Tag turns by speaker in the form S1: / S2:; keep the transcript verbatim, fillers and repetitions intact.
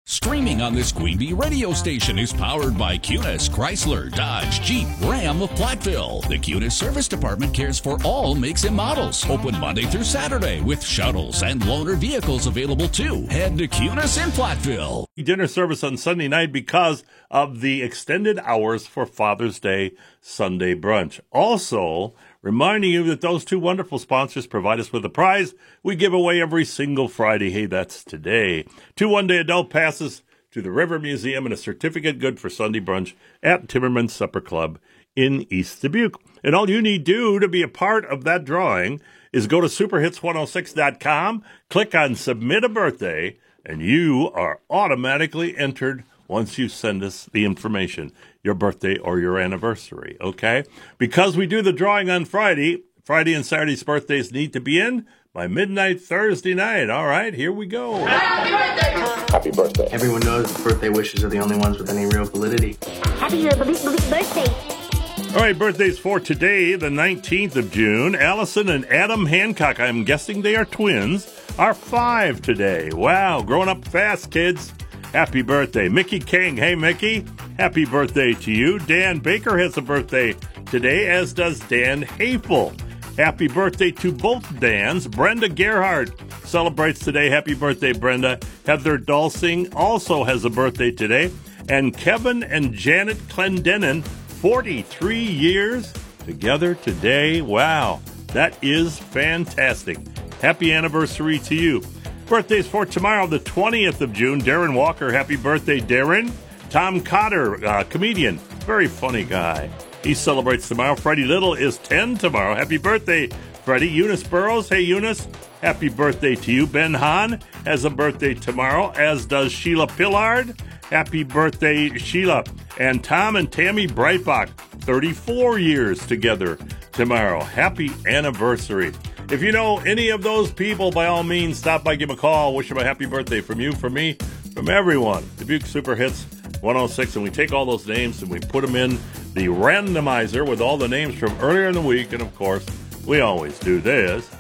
S1: Streaming on this Queen Bee radio station is powered by Cunis, Chrysler, Dodge, Jeep, Ram of Platteville. The Cunis Service Department cares for all makes and models. Open Monday through Saturday with shuttles and loaner vehicles available too. Head to Cunis in Platteville.
S2: Dinner service on Sunday night because of the extended hours for Father's Day Sunday brunch. Also, reminding you that those two wonderful sponsors provide us with a prize we give away every single Friday. Hey, that's today. Two one-day adult passes to the River Museum and a certificate good for Sunday brunch at Timmerman's Supper Club in East Dubuque. And all you need do to be a part of that drawing is go to super hits one oh six dot com, click on Submit a Birthday, and you are automatically entered once you send us the information, your birthday or your anniversary, okay? Because we do the drawing on Friday, Friday and Saturday's birthdays need to be in by midnight Thursday night. All right, here we go.
S3: Happy birthday!
S4: Happy birthday.
S5: Everyone knows that birthday wishes are the only ones with any real validity.
S6: Happy birthday.
S2: All right, birthdays for today, the nineteenth of June. Allison and Adam Hancock, I'm guessing they are twins, are five today. Wow, growing up fast, kids. Happy birthday. Mickey King, hey, Mickey, happy birthday to you. Dan Baker has a birthday today, as does Dan Hafel. Happy birthday to both Dans. Brenda Gerhardt celebrates today. Happy birthday, Brenda. Heather Dulsing also has a birthday today. And Kevin and Janet Clendenin, forty-three years together today. Wow, that is fantastic. Happy anniversary to you. Birthdays for tomorrow, the twentieth of June. Darren Walker, happy birthday, Darren. Tom Cotter, uh, comedian, very funny guy. He celebrates tomorrow. Freddie Little is ten tomorrow. Happy birthday, Freddie. Eunice Burrows, hey, Eunice, happy birthday to you. Ben Hahn has a birthday tomorrow, as does Sheila Pillard. Happy birthday, Sheila. And Tom and Tammy Breitbach, thirty-four years together tomorrow. Happy anniversary. If you know any of those people, by all means, stop by, give them a call. Wish them a happy birthday from you, from me, from everyone. Dubuque Super Hits one oh six, and we take all those names and we put them in the randomizer with all the names from earlier in the week. And, of course, we always do this.